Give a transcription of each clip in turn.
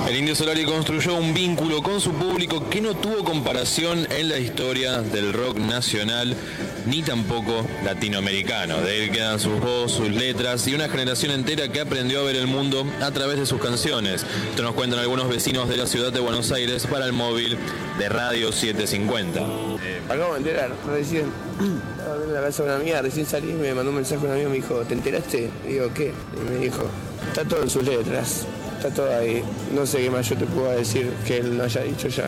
El Indio Solari construyó un vínculo con su público que no tuvo comparación en la historia del rock nacional ni tampoco latinoamericano. De él quedan sus voces, sus letras y una generación entera que aprendió a ver el mundo a través de sus canciones. Esto nos cuentan algunos vecinos de la ciudad de Buenos Aires para el móvil de Radio 750. Acabo de enterar, recién. Estaba viendo la casa de una amiga, recién salí y me mandó un mensaje un amigo, me dijo, ¿te enteraste? Y digo, ¿qué? Y me dijo, está todo en sus letras, está todo ahí. No sé qué más yo te puedo decir que él no haya dicho ya.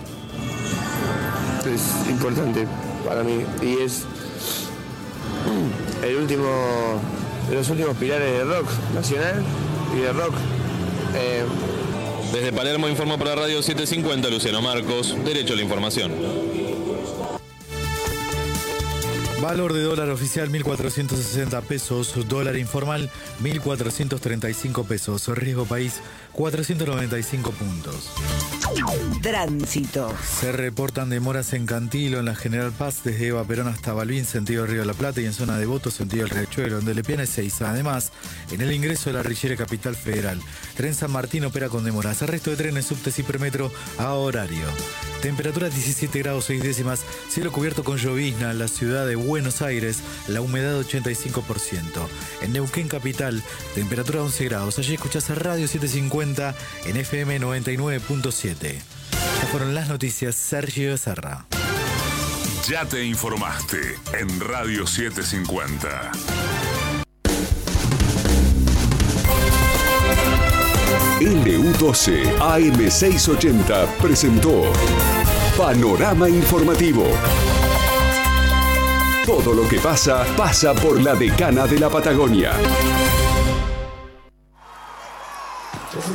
Es importante para mí y es el último de los últimos pilares del rock nacional y del rock. Desde Palermo informó para Radio 750 Luciano Marcos, Derecho a la Información. Valor de dólar oficial 1.460 pesos, dólar informal 1.435 pesos, riesgo país 495 puntos. Tránsito. Se reportan demoras en Cantilo, en la General Paz, desde Eva Perón hasta Balbín, sentido Río de la Plata, y en zona de Voto, sentido El Riachuelo, donde Lepiana es 6. Además, en el ingreso de la Rillera Capital Federal, Tren San Martín opera con demoras. El resto de trenes, subtes y premetro a horario. Temperatura 17 grados 6 décimas, cielo cubierto con llovizna en la ciudad de Buenos Aires, la humedad 85%. En Neuquén Capital, temperatura 11 grados. Allí escuchás a Radio 750 en FM 99.7. Estas fueron las noticias. Sergio Becerra. Ya te informaste en Radio 750. LU12 AM680 presentó Panorama Informativo. Todo lo que pasa, pasa por la Decana de la Patagonia.